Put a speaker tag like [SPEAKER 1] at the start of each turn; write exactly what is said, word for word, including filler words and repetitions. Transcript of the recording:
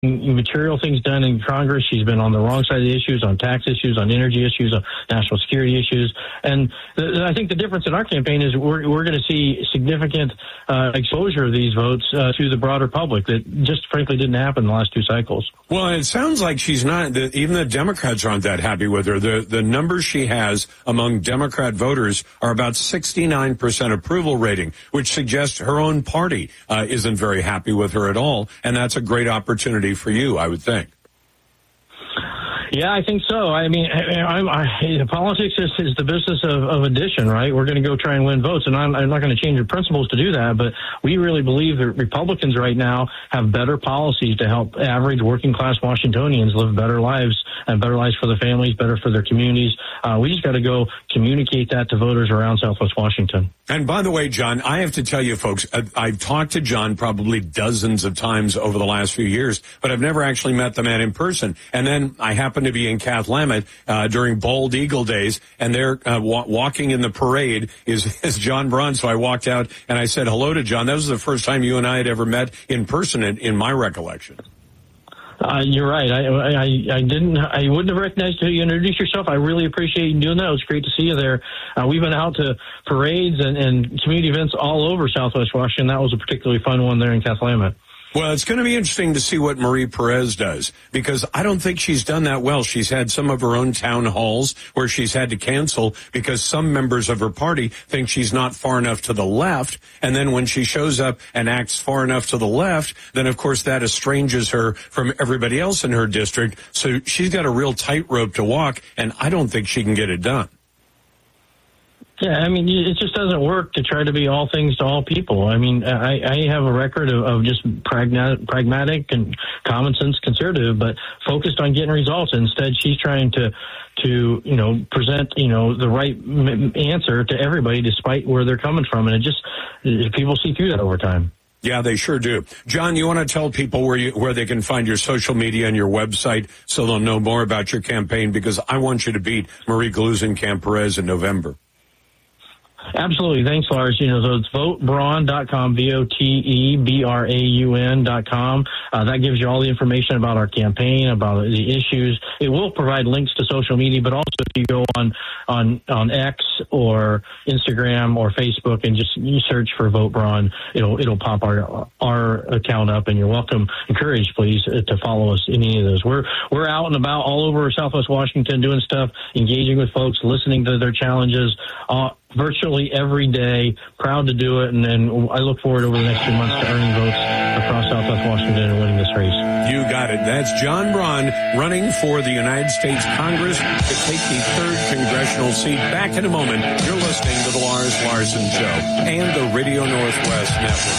[SPEAKER 1] material things done in Congress. She's been on the wrong side of the issues, on tax issues, on energy issues, on national security issues. And th- I think the difference in our campaign is we're, we're going to see significant uh, exposure of these votes uh, to the broader public that just frankly didn't happen in the last two cycles.
[SPEAKER 2] Well, it sounds like she's not, the, even the Democrats aren't that happy with her. The, the numbers she has among Democrat voters are about sixty-nine percent approval rating, which suggests her own party uh, isn't very happy with her at all. And that's a great opportunity for you, I would think.
[SPEAKER 1] Yeah, I think so. I mean, I'm, I, politics is, is the business of, of addition, right? We're going to go try and win votes, and I'm, I'm not going to change the principles to do that, but we really believe that Republicans right now have better policies to help average working-class Washingtonians live better lives and better lives for their families, better for their communities. Uh, we just got to go communicate that to voters around Southwest Washington.
[SPEAKER 2] And by the way, John, I have to tell you, folks, I've talked to John probably dozens of times over the last few years, but I've never actually met the man in person. And then I happened to be in Cathlamet uh, during Bald Eagle days, and there uh, wa- walking in the parade is, is John Braun. So I walked out and I said hello to John. That was the first time you and I had ever met in person in, in my recollection.
[SPEAKER 1] Uh, you're right. I, I I didn't. I wouldn't have recognized who you introduced yourself. I really appreciate you doing that. It was great to see you there. Uh, we've been out to parades and, and community events all over Southwest Washington. That was a particularly fun one there in Cathlamet.
[SPEAKER 2] Well, it's going to be interesting to see what Marie Perez does, because I don't think she's done that well. She's had some of her own town halls where she's had to cancel because some members of her party think she's not far enough to the left. And then when she shows up and acts far enough to the left, then, of course, that estranges her from everybody else in her district. So she's got a real tightrope to walk, and I don't think she can get it done.
[SPEAKER 1] Yeah, I mean, it just doesn't work to try to be all things to all people. I mean, I, I have a record of, of just pragmatic, pragmatic and common sense conservative, but focused on getting results. Instead, she's trying to, to you know, present, you know, the right m- answer to everybody despite where they're coming from. And it just, people see through that over time.
[SPEAKER 2] Yeah, they sure do. John, you want to tell people where you where they can find your social media and your website so they'll know more about your campaign, because I want you to beat Marie Gluesenkamp-Perez in November.
[SPEAKER 1] Absolutely. Thanks, Lars. You know, so it's vote braun dot com, V O T E B R A U N dot com. Uh, that gives you all the information about our campaign, about the issues. It will provide links to social media, but also if you go on, on, on X or Instagram or Facebook and just you search for Vote Braun, it'll, it'll pop our, our account up, and you're welcome, encouraged, please, to follow us in any of those. We're, we're out and about all over Southwest Washington doing stuff, engaging with folks, listening to their challenges, uh, virtually every day. Proud to do it, and then I look forward over the next few months to earning votes across Southwest Washington and winning this race.
[SPEAKER 2] You got it. That's John Braun running for the United States Congress to take the third congressional seat. Back in a moment. You're listening to the Lars Larson Show and the Radio Northwest Network.